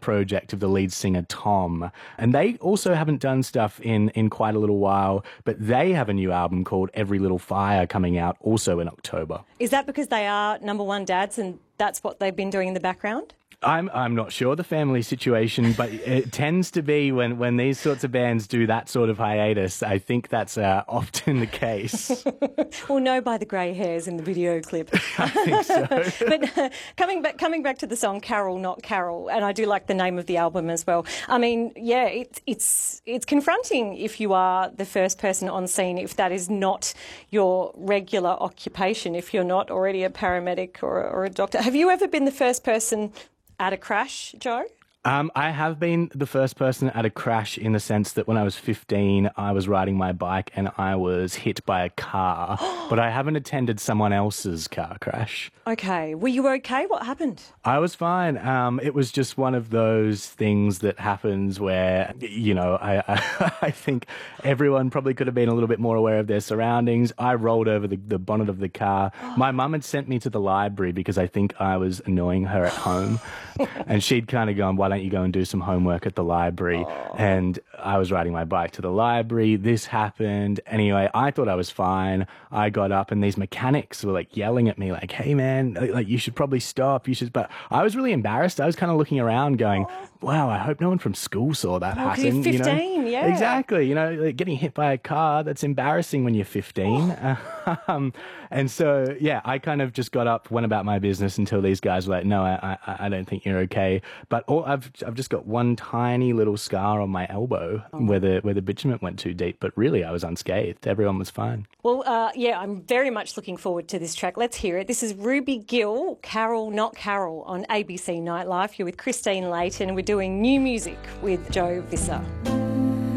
project of the lead singer Tom, and they also haven't done stuff in quite a little while, but they have a new album called Every Little Fire coming out also in October. Is that because they are number one dads and that's what they've been doing in the background? I'm not sure the family situation, but it tends to be when these sorts of bands do that sort of hiatus. I think that's often the case. We'll know by the grey hairs in the video clip. I think so. But coming back to the song Carol, Not Carol, and I do like the name of the album as well. I mean, yeah, it's confronting if you are the first person on scene, if that is not your regular occupation, if you're not already a paramedic or a doctor. Have you ever been the first person at a crash, Joe? I have been the first person at a crash in the sense that when I was 15, I was riding my bike and I was hit by a car, but I haven't attended someone else's car crash. Okay. Were you okay? What happened? I was fine. It was just one of those things that happens where, you know, I think everyone probably could have been a little bit more aware of their surroundings. I rolled over the bonnet of the car. My mum had sent me to the library because I think I was annoying her at home. And she'd kind of gone, why don't you go and do some homework at the library? And I was riding my bike to the library. This happened. Anyway, I thought I was fine. I got up and these mechanics were like yelling at me like, hey man, like you should probably stop. You should. But I was really embarrassed. I was kind of looking around going, wow, I hope no one from school saw that happen. You're 15, you know? yeah. Exactly. You know, like getting hit by a car, that's embarrassing when you're 15. And so, yeah, I kind of just got up, went about my business until these guys were like, no, I don't think you're okay. But I've just got one tiny little scar on my elbow where the bitumen went too deep. But really, I was unscathed. Everyone was fine. Well, yeah, I'm very much looking forward to this track. Let's hear it. This is Ruby Gill, Carol, Not Carol, on ABC Nightlife. You're with Christine Layton. We're doing new music with Joe Visser.